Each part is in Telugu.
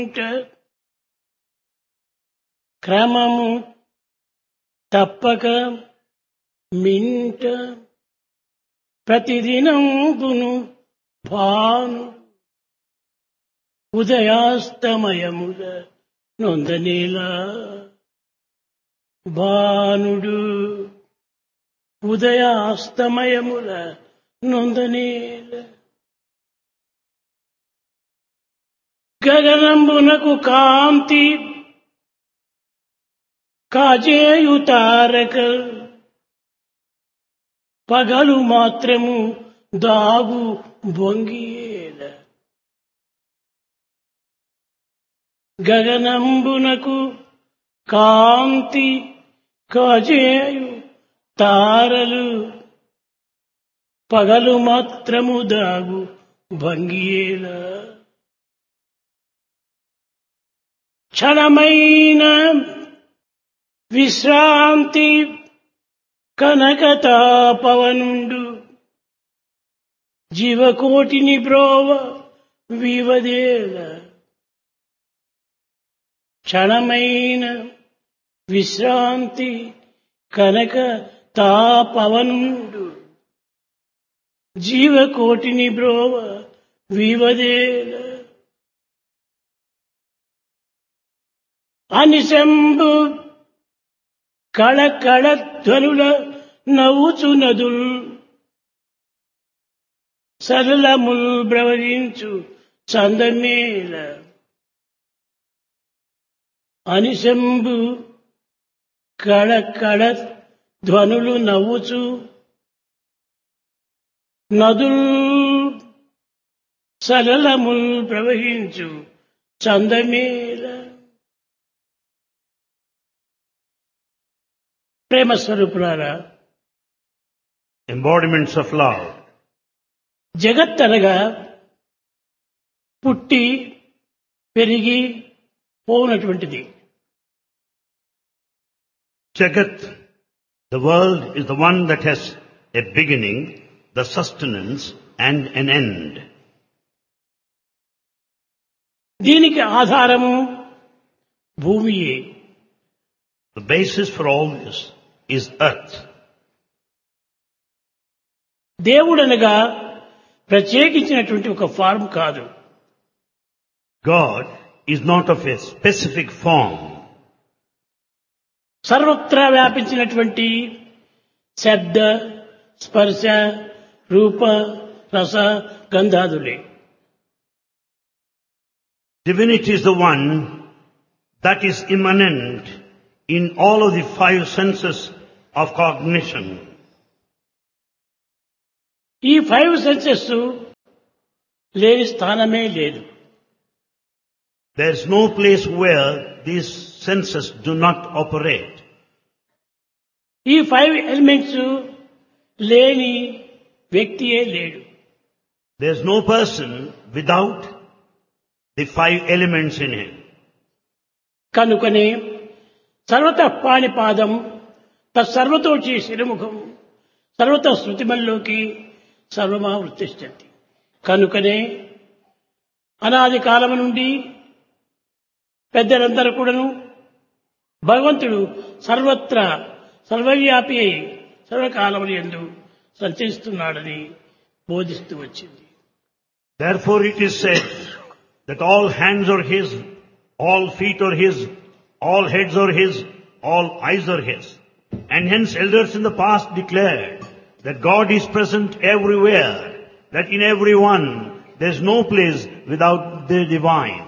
క్రమము తప్పక మింట ప్రతిదినంబును భాను ఉదయాస్తమయముల నొందనేలా భానుడు ఉదయాస్తమయముల నొందనేల గగనంబునకు కాంతి కాజేయు తారక పగలు మాత్రము దాగు బొంగియేల గగనంబునకు కాంతి కాజేయు తారలు పగలు మాత్రము దాగు భంగియేల క్షణమైన విశ్రాంతి కనకతాపవనుండు జీవకోటిని బ్రోవ వివదేల క్షణమైన విశ్రాంతి కనక తాపవనుండు జీవకోటిని బ్రోవ వివదేల అనిశంబు కళకళ ధ్వనుల నవ్వుచు నదుల్ సరళముల్ బ్రవరించు చందమేల అనిశంబు కళకళ ధ్వనులు నవ్వుచు నదుల్ సరళముల్ ప్రవహించు చందమేల ప్రేమ స్వరూపులారా, embodiments of love. జగత్తనగా పుట్టి పెరిగి పోనటువంటిది. Jagat, the world, is the one that has a beginning, the sustenance and an end. దీనికి ఆధారము భూమియే. The basis for all this is earth. దేవుడనగా ప్రత్యేకించినటువంటి ఒక ఫార్మ్ కాదు. God is not of a specific form. సర్వత్రా వ్యాపించినటువంటి శబ్ద స్పర్శ రూప రస గంధాదులే. Divinity is the one that is immanent in all of the five senses of cognition. ఈ 5 సెన్సెస్ లేని స్థానమే లేదు. There is no place where these senses do not operate. ఈ 5 ఎలిమెంట్స్ లేని వ్యక్తియే లేడు. There is no person without the 5 elements in him. కనుకనే సర్వత పాణిపాదం తత్సర్వతోచి శిరముఖం సర్వత శృతిమల్లోకి సర్వమా వృత్తిష్టంతి. కనుకనే అనాది కాలము నుండి పెద్దలందరూ కూడాను భగవంతుడు సర్వత్రా సర్వవ్యాపి అయి సర్వకాలములు యందు సంచరిస్తున్నాడని బోధిస్తూ వచ్చింది. Therefore it is said that all hands are his, all feet are his, all heads are his, all eyes are his. And hence elders in the past declared that God is present everywhere, that in everyone there is no place without the divine.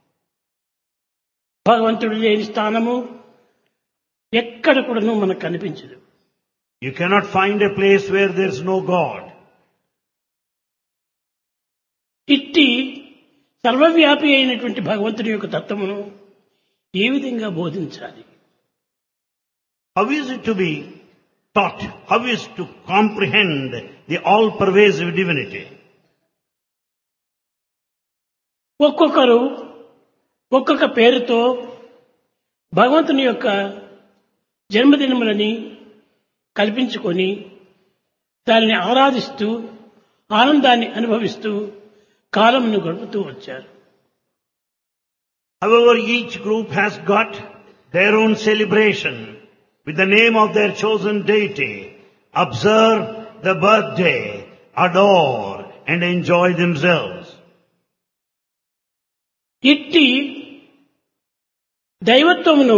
భగవంతుడు లేని స్థానము ఎక్కడ కూడాను మనకు కనిపించదు. You cannot find a place where there is no God. ఇట్టి సర్వవ్యాపి అయినటువంటి భగవంతుడి యొక్క తత్వమును ఏ విధంగా బోధించాలి? How is it to be taught? How is to comprehend the all-pervasive divinity? ఒక్కొక్కరు ఒక్కొక్క పేరుతో భగవంతుని యొక్క జన్మదినములని కల్పించుకొని దానిని ఆరాధిస్తూ ఆనందాన్ని అనుభవిస్తూ కాలమును గడుపుతూ వచ్చారు. However, each group has got their own celebration with the name of their chosen deity. Observe the birthday, adore and enjoy themselves. ఇట్టి దైవత్వమును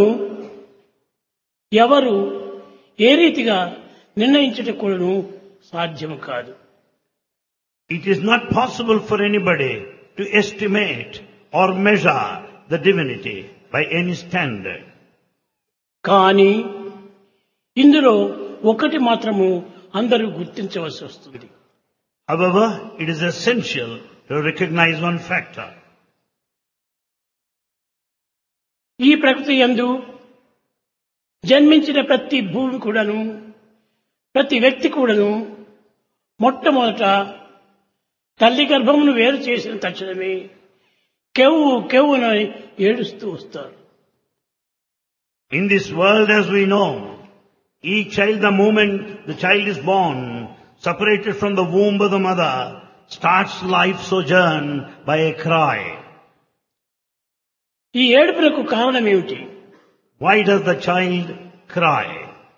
ఎవరు ఏ రీతిగా నిర్ణయించుటకు సాధ్యము కాదు. It is not possible for anybody to estimate or measure the divinity by any standard. కానీ ఇందులో ఒకటి మాత్రము అందరూ గుర్తించవలసి వస్తుంది. However, it is essential to recognize one factor. ఈ ప్రకృతి యందు జన్మించిన ప్రతి భూమి కూడాను, ప్రతి వ్యక్తి కూడాను మొట్టమొదట తల్లి గర్భమును వేరు చేసిన తక్షణమే కెవ్వు కెవ్వున ఏడుస్తూ వస్తారు. In this world, as we know, each child, the moment the child is born, separated from the womb of the mother, starts life sojourn by a cry. ఈ ఏడుపునకు కారణం ఏమిటి? Why does the child cry?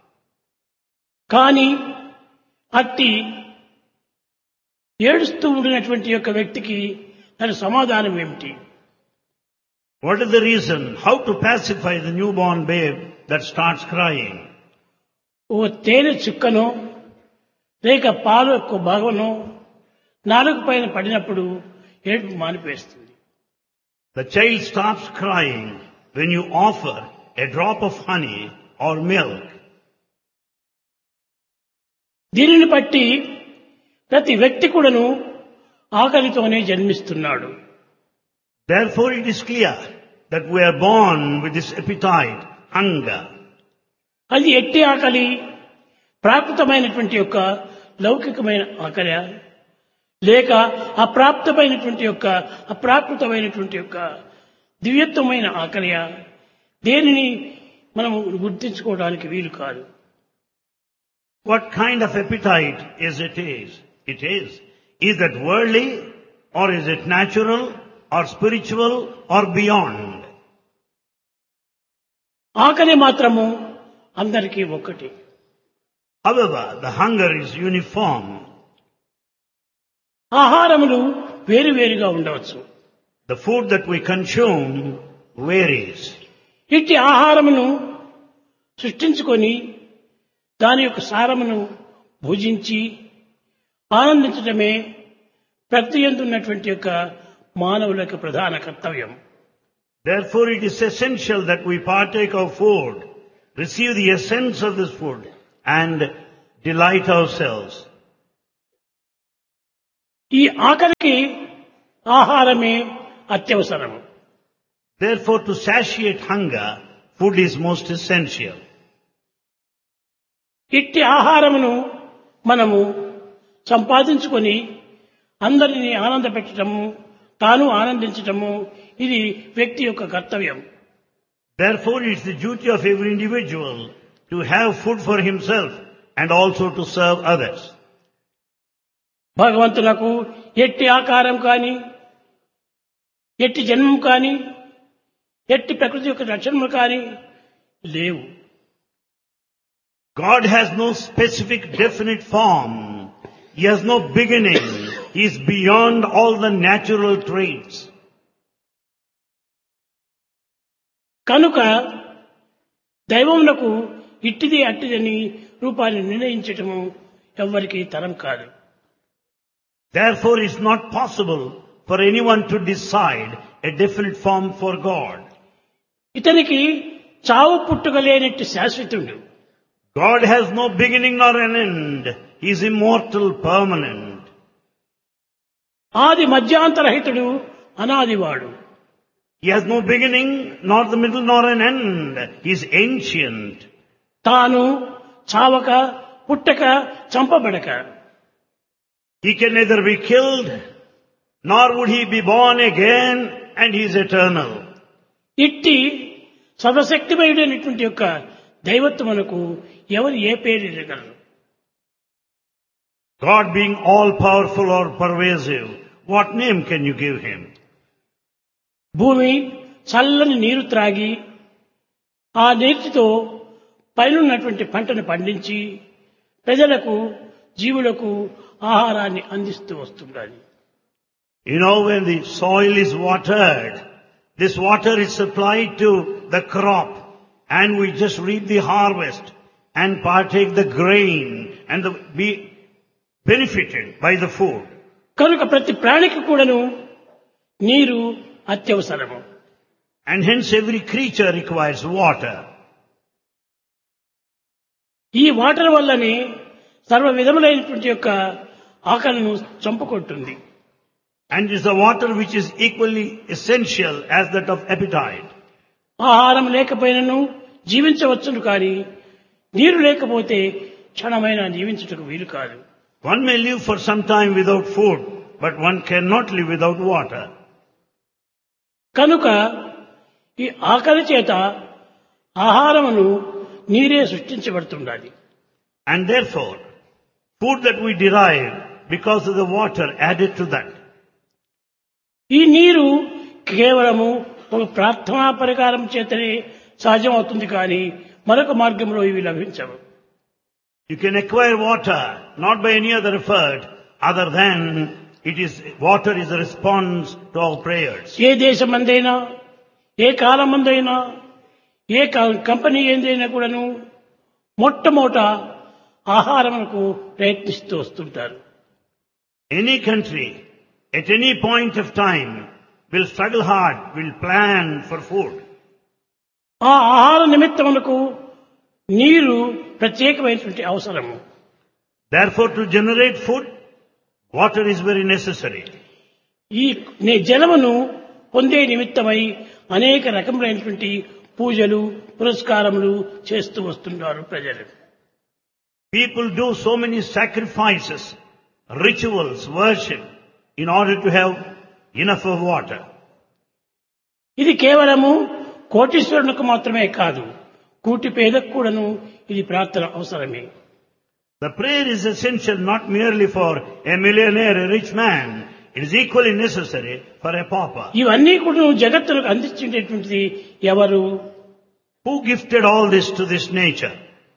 కానీ అట్టి ఏడుస్తూ ఉండినటువంటి యొక్క వ్యక్తికి దాని సమాధానం ఏమిటి? What is the reason? How to pacify the newborn babe that starts crying? ఓ తేనె చుక్కనో లేక పాలు యొక్క భాగంలో నాలుక పైన పడినప్పుడు ఏడుపు మానిపేస్తుంది. The child stops crying when you offer a drop of honey or milk. దీనిని బట్టి ప్రతి వ్యక్తి కూడాను ఆకలితోనే జన్మిస్తున్నాడు. Therefore, it is clear that we are born with this appetite, hunger. అది ఎట్టి ఆకలి, ప్రాకృతమైనటువంటి యొక్క లౌకికమైన ఆకలి లేక అప్రాకృతమైనటువంటి యొక్క దివ్యత్వమైన ఆకలి, దేనిని మనము గుర్తించుకోవడానికి వీలు కాదు. What kind of appetite is it? Is that worldly, or is it natural, or spiritual, or beyond? ఆకలి మాత్రము అందరికీ ఒక్కటి. However, the hunger is uniform. ఆహారములు వేరువేరుగా ఉండవచ్చు. The food that we consume varies. ఇట్టి ఆహారమును సృష్టించుకొని దాని యొక్క సారమును భుజించి ఆనందించడమే ప్రకృతి యందు ఉన్నటువంటి యొక్క మానవుల యొక్క ప్రధాన కర్తవ్యం. Therefore, it is essential that we partake of food, receive the essence of this food, and delight ourselves. ఈ ఆకలికి ఆహారమే అత్యవసరము. Therefore, to satiate hunger, food is most essential. ఇట్టి ఆహారమును మనము సంపాదించుకొని అందరినీ ఆనందపెట్టడము, తాను ఆనందించటము, ఇది వ్యక్తి యొక్క కర్తవ్యం. Therefore, it's the duty of every individual to have food for himself and also to serve others. భగవంతునకు ఎట్టి ఆకారం కానీ, ఎట్టి జన్మం కానీ, ఎట్టి ప్రకృతి యొక్క లక్షణములు కానీ లేవు. God has no specific definite form. He has no beginning. He is beyond all the natural traits. కనుక దైవమునకు ఇట్టిది అట్టిదని రూపాన్ని నిర్ణయించటము ఎవ్వరికీ తరం కాదు. Therefore, it's not possible for anyone to decide a definite form for God. ఇతనికి చావు పుట్టుక లేనట్టు శాశ్వతుడు. God has no beginning nor an end. He is immortal, permanent. ఆది మధ్యాంతరహితుడు, అనాదివాడు. He has no beginning, nor the middle, nor an end. He is ancient. తాను చావక, పుట్టక, చంపబడక. He can neither be killed, nor would he be born again, and he is eternal. ఇట్టి సర్వశక్తిమయుడైనటువంటి యొక్క దైవత్వమునకు ఎవరు ఏ పేరు ఇవ్వగలరు? God being all powerful or pervasive, what name can you give him? భూమి చల్లని నీరు త్రాగి ఆ నీటితో పైనున్నటువంటి పంటను పండించి ప్రజలకు జీవులకు ఆహారాన్ని అందిస్తూ వస్తుండాలి. When the soil is watered, this water is supplied to the crop and we just reap the harvest and partake the grain and be benefited by the food. కనుక ప్రతి ప్రాణికి కూడాను నీరు అత్యవసరము. And hence every creature requires water. ఈ వాటర్ వల్లనే సర్వ విధములైనటువంటి యొక్క ఆకలిను చంపుకుంటుంది. And it is the water which is equally essential as that of appetite. ఆహారం లేకపోయినను జీవించవచ్చును కానీ నీరు లేకపోతే క్షణమైనా జీవించుటకు వీలు కాదు. One may live for some time without food, but one cannot live without water. కనుక ఈ ఆకలి చేత ఆహారమును నీరే సృష్టించబడుతుండాలి. And therefore, food that we derive because of the water added to that. ఈ నీరు కేవలము ఒక ప్రార్థనా పరికారం చేతనే సహజం అవుతుంది కానీ మరొక మార్గంలో ఇవి లభించవు. You can acquire water not by any other effort other than water is a response to our prayers. A దేశమందైనా A కాలమందైనా A company ఏందైనా కూడాను మొట్టమొదట ఆహారమునకు ప్రయత్నిస్తూ వస్తుంటారు. Any country at any point of time will struggle hard, will plan for food. ఆ ఆహార నిమిత్తమునకు నీరు ప్రత్యేకమైనటువంటి అవసరము. Therefore, to generate food, water is very necessary. ఈ జలమును పొందే నిమిత్తమై అనేక రకములైనటువంటి పూజలు పురస్కారములు చేస్తూ వస్తున్నారు ప్రజలు. People do so many sacrifices, rituals, worship in order to have enough of water. ఇది కేవలము కోటీశ్వరునికి మాత్రమే కాదు, కూటి పేదకు కూడాను ఇది ప్రార్థన అవసరమే. The prayer is essential not merely for a millionaire, a rich man. It is equally necessary for a pauper. ఇవన్నీ కూడా జగత్తులకు అందించేటువంటిది ఎవరు? Who gifted all this to this nature?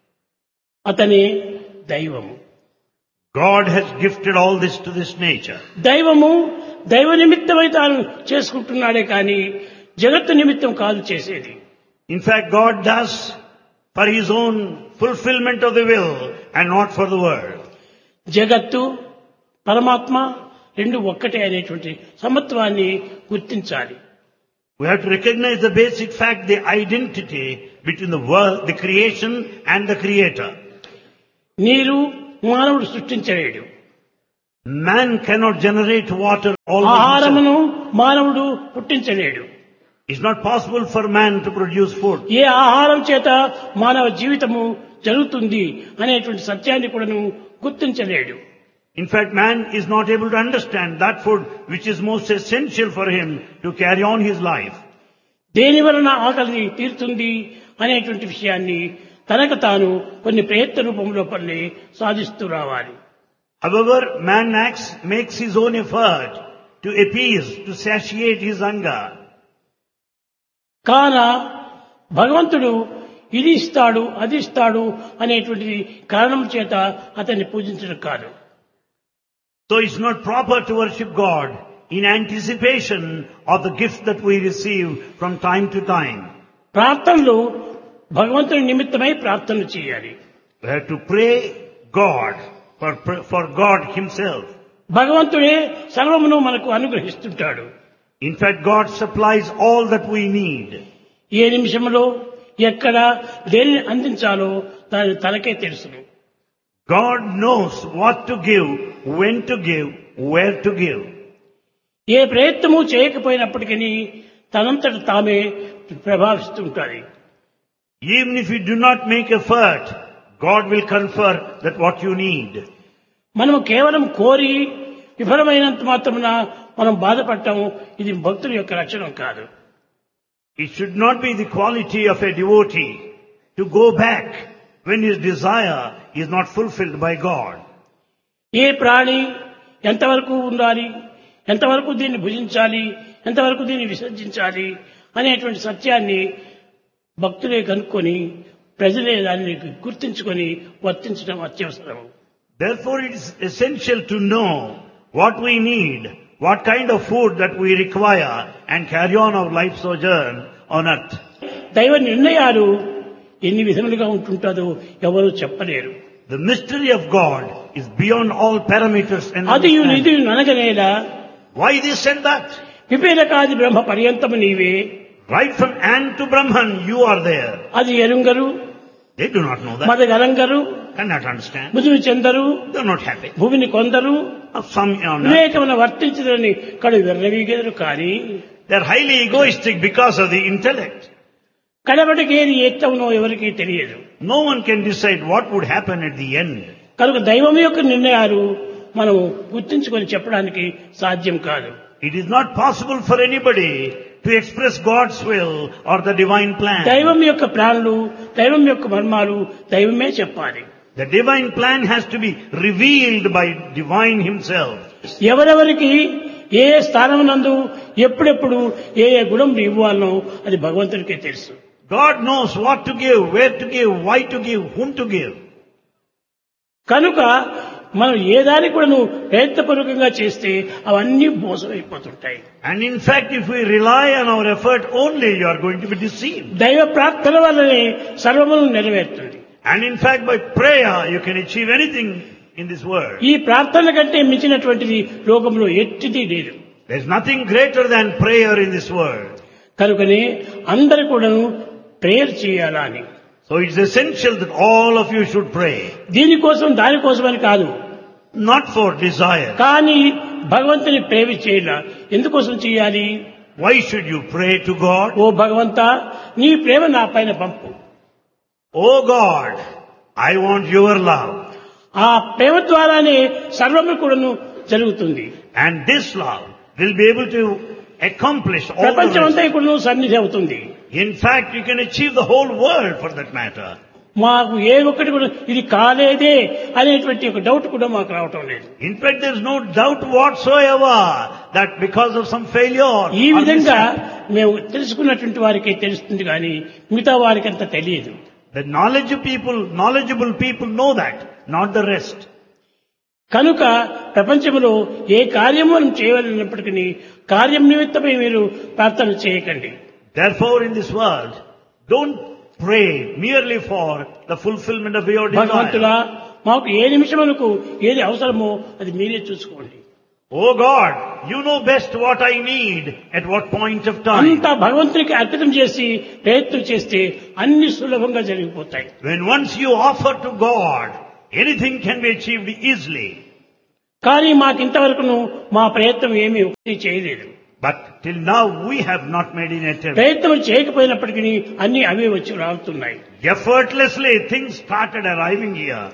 అతనే దైవము. God has gifted all this to this nature. దైవము దైవ నిమిత్తమై తాను చేసుకుంటున్నాడే కానీ జగత్తు నిమిత్తం కాదు చేసేది. In fact, God does for His own fulfillment of the will and not for the world. జగత్తు పరమాత్మ రెండు ఒక్కటే అనేటువంటి సమత్వాన్ని గుర్తించాలి. We have to recognize the basic fact, the identity between the world, the creation and the creator. నీరు మానవుడు సృష్టించలేడు. Man cannot generate water all by ఆహారమును himself. మానవుడు పుట్టించలేడు. It's not possible for man to produce food. ఏ ఆహారం చేత మానవ జీవితము జరుగుతుంది అనేటువంటి సత్యాన్ని కూడాను గుర్తించలేడు. In fact, man is not able to understand that food which is most essential for him to carry on his life. దేని వలన ఆకలి తీరుతుంది అనేటువంటి విషయాన్ని తనకు తాను కొన్ని ప్రయత్న రూపంలో పని సాధిస్తూ రావాలి. However, man makes his own effort to appease, to satiate his hunger. కాన భగవంతుడు ఇది ఇస్తాడు అది ఇస్తాడు అనేటువంటి కారణం చేత అతన్ని పూజించడం కాదు. So it's not proper to worship God in anticipation of the gifts that we receive from time to time. ప్రార్థనలు భగవంతుని నిమిత్తమై ప్రార్థన చేయాలి. We have to pray God for God Himself. భగవంతుడే సర్వమును మనకు అనుగ్రహిస్తుంటాడు. In fact, God supplies all that we need. ఏ నిమిషంలో ఎక్కడ దేనిని అందించాలో దాని తనకే తెలుసును. God knows what to give, when to give, where to give. ఏ ప్రయత్నము చేయకపోయినప్పటికీ తనంతట తామే ప్రభావిస్తుంటాయి. Even if you do not make effort, God will confer that what you need. మనము కేవలం కోరి విఫలమైనంత మాత్రమున మనం బాధపడటం ఇది భక్తుల యొక్క లక్షణం కాదు. It should not be the quality of a devotee to go back when his desire is not fulfilled by God. ఏ ప్రాణి ఎంతవరకు ఉండాలి, ఎంతవరకు దీన్ని భుజించాలి, ఎంతవరకు దీన్ని విసర్జించాలి అనేటువంటి సత్యాన్ని భక్తులే కనుక్కొని ప్రజలే దాన్ని గుర్తించుకొని వర్తించడం అత్యవసరం. Therefore it is essential to know what we need, what kind of food that we require, and carry on our life sojourn on earth. దైవ నిర్ణయాలు ఎన్ని విధములుగా ఉంటుంటుందో ఎవరు చెప్పలేరు. The mystery of God is beyond all parameters and అది understanding. ఇది అనగనేలా Why this and that? విపేరకాది బ్రహ్మ పర్యంతము నీవే, Right from Ant to Brahman, you are there. అది ఎరుంగరు, They do not know that, మదగరంగరు, cannot understand. ముదురు చెందరు, They are not happy. భూమిని కొందరు Of some honor. వివేకమున వర్తించదని కడు విర్రవీగెదరు కానీ They are highly egoistic because of the intellect. కడబడికి ఏది ఎత్తవునో ఎవరికీ తెలియదు. No one can decide what would happen at the end. కనుక దైవం యొక్క నిర్ణయాలు మనం గుర్తించుకొని చెప్పడానికి సాధ్యం కాదు. It is not possible for anybody to express God's will or the divine plan. దైవం యొక్క ప్లాన్లు, దైవం యొక్క మర్మాలు దైవమే చెప్పాలి. The divine plan has to be revealed by divine himself. ఎవరెవరికి ఏ స్థానమునందు ఎప్పుడెప్పుడు ఏ గుణం ఇవ్వాలనో అది భగవంతుడికే తెలుసు. God knows what to give, where to give, why to give, whom to give. కనుక మనం ఏ దాన్ని కూడా ప్రయత్నపూర్వకంగా చేస్తే అవన్నీ మోసమైపోతుంటాయి. And in fact, if we rely on our effort only, you are going to be deceived. దైవ ప్రార్థన వల్లనే సర్వమును నెరవేరుతుంది. And in fact, by prayer, you can achieve anything in this world. ఈ ప్రార్థన కంటే మించినటువంటిది లోకంలో ఎట్టిది లేదు. There is nothing greater than prayer in this world. కనుకనే అందరూ కూడాను ప్రేయర్ చేయాలా అని. So it's essential that all of you should pray. దీనికోసం దానికోసమని కాదు, Not for desire. కానీ భగవంతుని ప్రేమ చేయాల. ఎందుకోసం చేయాలి? Why should you pray to God? ఓ భగవంతా, నీ ప్రేమ నా పైన పంపు. Oh God, I want your love. ఆ ప్రేమ ద్వారానే సర్వము కూడాను జరుగుతుంది. And this love will be able to accomplish all the ప్రపంచమంతా rest. కూడాను సన్నిధి అవుతుంది. In fact, you can achieve the whole world for that matter. మాకు ఏ ఒక్కటి కూడా ఇది కాలేదే అనేటువంటి ఒక డౌట్ కూడా మాకు రావటం లేదు. In fact, there is no doubt whatsoever that because of some failure, ఈ or విధంగా mishap, మేము తెలుసుకున్నటువంటి వారికే తెలుస్తుంది కానీ మిగతా వారికి అంత తెలియదు. the knowledgeable people know that, not the rest. కనుక ప్రపంచంలో ఏ కార్యము మనం చేయవలసినప్పటికీ కార్యం నిమిత్తమై మీరు ప్రార్థన చేయకండి. Therefore, in this world, don't pray merely for the fulfillment of your భగవంతుడా, desire. మాకు ఏ నిమిషములకు ఏది అవసరమో అది మీరే చూసుకోండి. Oh God, you know best what I need at what point of time. అంతా భగవంతునికి అర్పితం చేసి ప్రయత్నం చేస్తే అన్ని సులభంగా జరిగిపోతాయి. When once you offer to God, anything can be achieved easily. కానీ మాకు ఇంతవరకును మా ప్రయత్నం ఏమీ ఒకటి చేయలేదు. But till now we have not made an attempt. ప్రయత్నం చేయకపోయినప్పటికీ అన్ని అవే వచ్చి రాలుతున్నాయి. Effortlessly things started arriving here.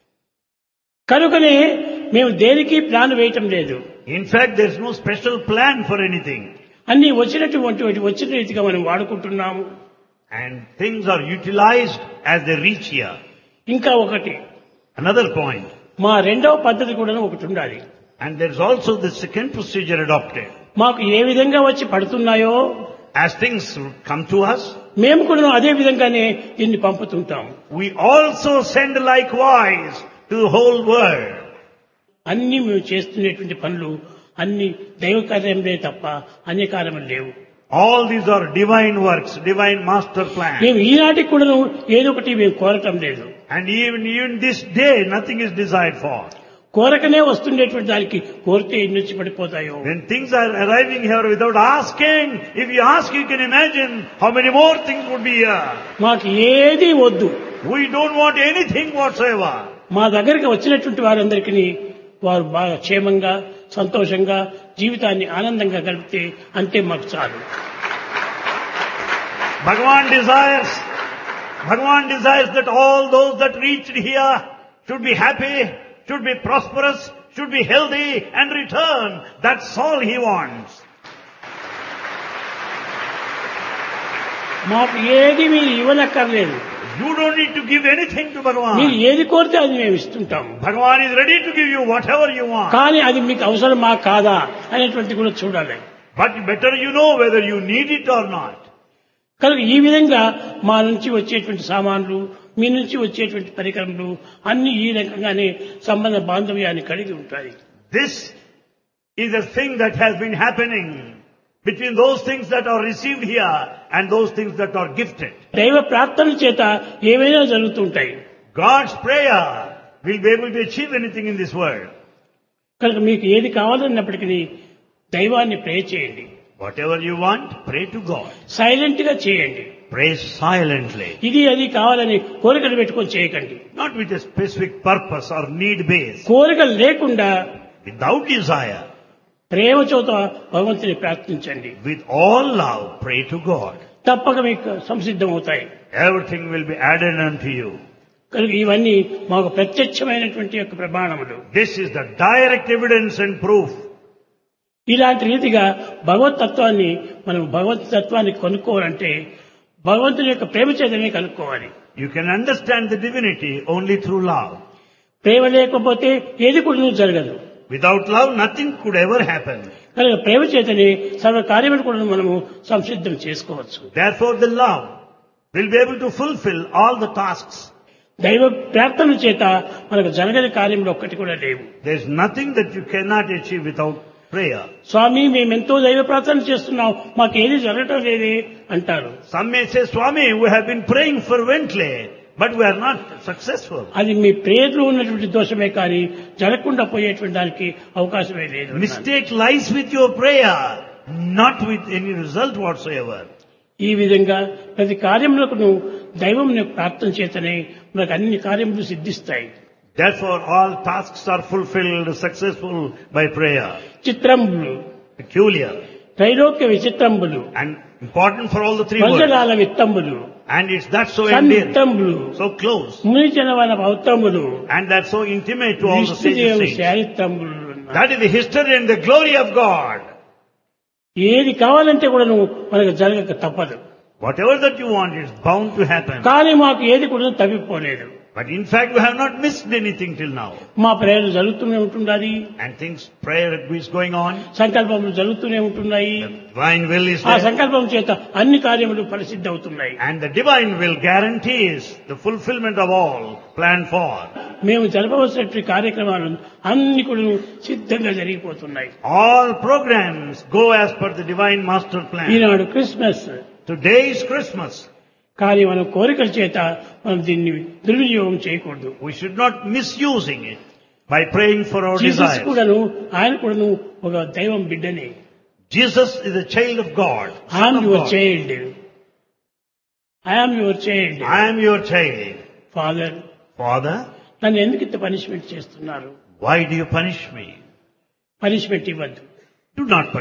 కనుకనే మేము దేనికి ప్లాన్ వేయటం లేదు. In fact, there is no special plan for anything. అన్ని వచ్చిన రీతిగా మనం వాడుకుంటున్నాము. And things are utilized as they reach here. ఇంకా ఒకటి, Another point. మా రెండవ పద్ధతి కూడా ఒకటి ఉండాలి. And there is also the second procedure adopted. మాకు ఏ విధంగా వచ్చి పడుతున్నాయో As things come to us, మేము కూడా అదే విధంగానే దీన్ని పంపుతుంటాం. we also send likewise to the whole world. అన్ని మేము చేస్తున్నటువంటి పనులు అన్ని దైవ కార్యములే తప్ప అన్య కార్యములు లేవు. All these are divine works, divine master plan. మేము ఈనాటికి కూడా ఏదో ఒకటి మేము కోరటం లేదు. And even this day, nothing is desired for. కోరకనే వస్తుండేటువంటి దానికి కోరితే ఎన్ని వచ్చి పడిపోతాయో. When things are arriving here without asking, if you ask, you can imagine how many more things would be here. మాకు ఏది వద్దు. We don't want anything whatsoever. మా దగ్గరికి వచ్చినటువంటి వారందరికీ వారు బాగా క్షేమంగా సంతోషంగా జీవితాన్ని ఆనందంగా గడిపితే అంతే మాకు చాలు. Bhagavan desires that all those that reached here should be happy, should be prosperous, should be healthy and return. That's all he wants. మాకు ఏది మీరు ఇవ్వనక్కర్లేదు. You don't need to give anything to మీరు Bhagavan. ఏది కోరితే అది మేము ఇస్తుంటాము. Bhagavan is ready to give you whatever you want. కానీ అది మీకు అవసరమా కాదా అనేటువంటి కూడా చూడాలి. But better you know whether you need it or not. కనుక ఈ విధంగా మా నుంచి వచ్చేటువంటి సామాన్లు, మీ నుంచి వచ్చేటువంటి పరికరములు అన్ని ఈ రకంగానే సంబంధ బాంధవ్యాన్ని కలిగి ఉంటాయి. This is a thing that has been happening between those things that are received here and those things that are gifted. దైవ ప్రార్థన చేత ఏవైనా జరుగుతుంటాయి. God's prayer will be able to achieve anything in this world. కనుక మీకు ఏది కావాలన్నప్పటికీ దైవాన్ని ప్రే చేయండి. Whatever you want, pray to God. Silent గా చేయండి. Pray silently. ఇది అది కావాలని కోరికలు పెట్టుకొని చేయకండి. Not with a specific purpose or need base. కోరికలు లేకుండా Without desire. ప్రేమ చోత భగవంతుని ప్రార్థించండి. With all love, pray to God. తప్పక మీకు సంసిద్ధమవుతాయి. Everything will be added unto you. కనుక ఇవన్నీ మాకు ప్రత్యక్షమైనటువంటి యొక్క ప్రమాణములు. This is the direct evidence and proof. ఇలాంటి రీతిగా భగవతత్వాన్ని మనం భగవతత్వాన్ని కనుక్కోవాలంటే భగవంతుని యొక్క ప్రేమ చేతనే కనుక్కోవాలి. You can understand the divinity only through love. ప్రేమ లేకపోతే ఏది కూడా జరగదు. Without love, nothing could ever happen. కనుక ప్రేమ చేతనే సర్వ కార్యములు కూడా మనము సంసిద్ధం చేసుకోవచ్చు. Therefore, the love will be able to fulfill all the tasks. దైవ ప్రార్థన చేత మనకు జరగని కార్యములు ఒక్కటి కూడా లేవు. There is nothing that you cannot achieve without prayer. స్వామి మేమెంతో దైవ ప్రార్థన చేస్తున్నాం, మాకేది జరగటం లేదే అంటారు. Some may say, Swami, we have been praying fervently, but we are not successful. అది మీ ప్రేయర్లో ఉన్నటువంటి దోషమే కానీ జరగకుండా పోయేటువంటి దానికి అవకాశమే లేదు. Mistake lies with your prayer, not with any result whatsoever. ఈ విధంగా ప్రతి కార్యములకు దైవం ప్రార్థన చేతనే మనకు అన్ని కార్యములు సిద్ధిస్తాయి. Therefore, all tasks are fulfilled successful by prayer. చిత్రంబులు, Peculiar Trailokya విచిత్రంబులు, and important for all the three words. వంజలాల విత్తంబులు, And it's that so endearing, సంతంబులు, so close, మునిజనవన భౌతంబులు, and that's so intimate to all the విష్ణుదేవు sages. శారిత్రంబులు. That is the history and the glory of God. ఏది కావాలంటే కూడా మనకు జరగక తప్పదు. Whatever that you want is bound to happen. కానీ మాకు ఏది కూడా తప్పిపోలేదు. But in fact, we have not missed anything till now. మా ప్రేయర్లు జరుగుతూనే ఉంటున్నది. And prayer is going on. సంకల్పములు జరుగుతూనే ఉంటున్నాయి. The divine will is ఆ there. సంకల్పం చేత అన్ని కార్యములు పరిసిద్ధి అవుతున్నాయి. And the divine will guarantees the fulfillment of all planned for. మేము జరపవలసినటువంటి కార్యక్రమాలు అన్ని కూడా సిద్ధంగా జరిగిపోతున్నాయి. All programs go as per the divine master plan. Eenadu Christmas. Today is Christmas. కానీ మనం కోరికల చేత మనం దీన్ని దుర్వినియోగం చేయకూడదు. We should not misusing it by praying for our Jesus desires. కూడాను ఆయన కూడాను ఒక దైవం బిడ్డనే. Jesus is a child of God. I am Son of your God. child. I am your child. I am your child. Father, Father, నన్ను ఎందుకు ఇంత పనిష్మెంట్ చేస్తున్నారు? why do you punish me? Punishment ఇవ్వద్దు. Do not punish